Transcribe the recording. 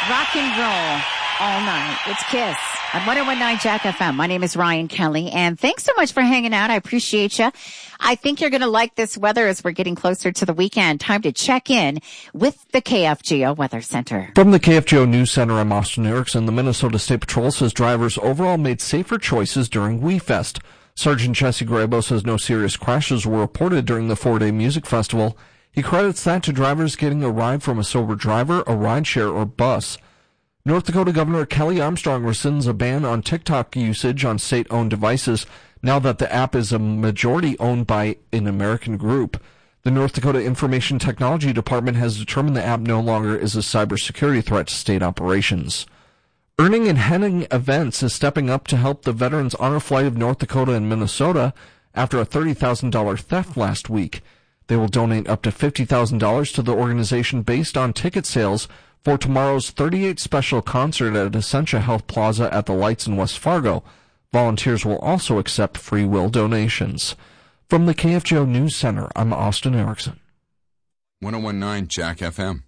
Rock and roll all night. It's Kiss on 101.9 Jack FM. My name is Ryan Kelly, and thanks so much for hanging out. I appreciate you. I think you're going to like this weather as we're getting closer to the weekend. Time to check in with the KFGO Weather Center. From the KFGO News Center, I'm Austin Erickson. The Minnesota State Patrol says drivers overall made safer choices during WeFest. Sergeant Jesse Grabo says no serious crashes were reported during the 4-day music festival. He credits that to drivers getting a ride from a sober driver, a rideshare, or bus. North Dakota Governor Kelly Armstrong rescinds a ban on TikTok usage on state-owned devices now that the app is a majority owned by an American group. The North Dakota Information Technology Department has determined the app no longer is a cybersecurity threat to state operations. Earning and Henning Events is stepping up to help the Veterans Honor Flight of North Dakota and Minnesota after a $30,000 theft last week. They will donate up to $50,000 to the organization based on ticket sales for tomorrow's 38 special concert at Essentia Health Plaza at the Lights in West Fargo. Volunteers will also accept free will donations. From the KFGO News Center, I'm Austin Erickson. 101.9 Jack FM.